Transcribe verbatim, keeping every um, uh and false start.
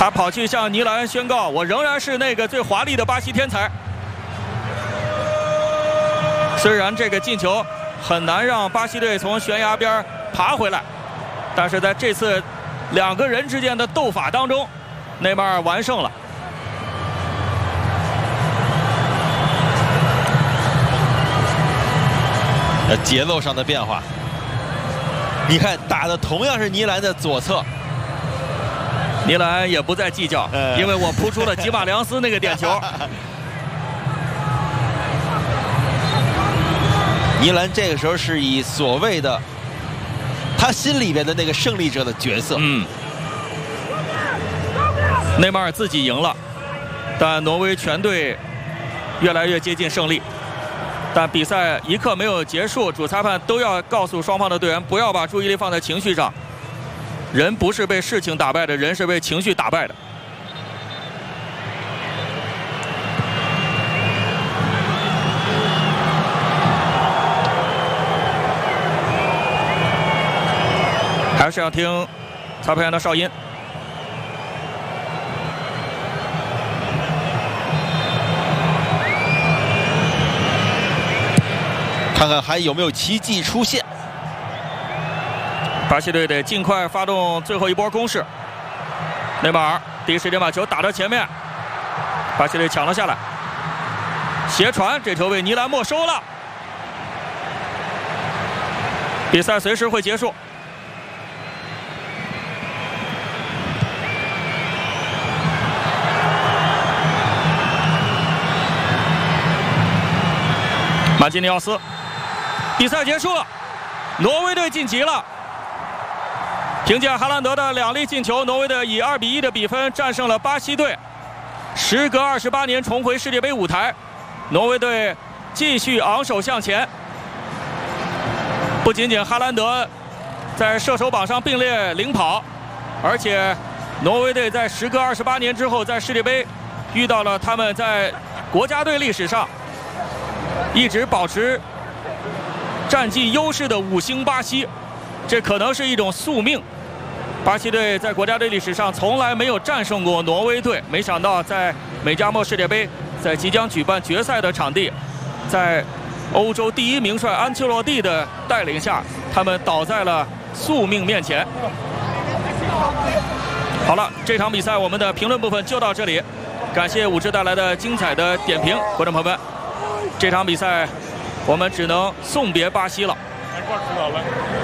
他跑去向尼兰宣告：“我仍然是那个最华丽的巴西天才。”虽然这个进球很难让巴西队从悬崖边爬回来，但是在这次两个人之间的斗法当中，内马尔完胜了。 呃，节奏上的变化，你看打的同样是尼兰的左侧。 尼兰也不再计较， 呃、 因为我扑出了吉马良斯那个点球。 尼兰这个时候是以所谓的他心里边的那个胜利者的角色。 嗯，内马尔自己赢了，但挪威全队越来越接近胜利。但比赛一刻没有结束，主裁判都要告诉双方的队员不要把注意力放在情绪上。 人不是被事情打败的，人是被情绪打败的。还是要听裁判员的哨音。 看看还有没有奇迹出现。 巴西队得尽快发动最后一波攻势。内马尔第一时间把球打到前面，巴西队抢了下来，斜传，这球被尼兰没收了。比赛随时会结束。马基尼奥斯，比赛结束了，挪威队晋级了。 凭借哈兰德的两粒进球，挪威队以二比一的比分战胜了巴西队，时隔二十八年重回世界杯舞台，挪威队继续昂首向前。不仅仅哈兰德在射手榜上并列领跑，而且挪威队在时隔二十八年之后，在世界杯遇到了他们在国家队历史上一直保持战绩优势的五星巴西，这可能是一种宿命。 巴西队在国家队历史上从来没有战胜过挪威队，没想到在美加墨世界杯，在即将举办决赛的场地，在欧洲第一名帅安切洛蒂的带领下，他们倒在了宿命面前。好了，这场比赛我们的评论部分就到这里，感谢武志带来的精彩的点评，观众朋友们，这场比赛我们只能送别巴西了。